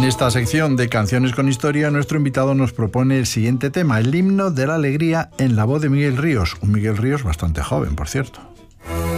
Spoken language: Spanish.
esta sección de Canciones con Historia, nuestro invitado nos propone el siguiente tema, el himno de la alegría en la voz de Miguel Ríos. Un Miguel Ríos bastante joven, por cierto.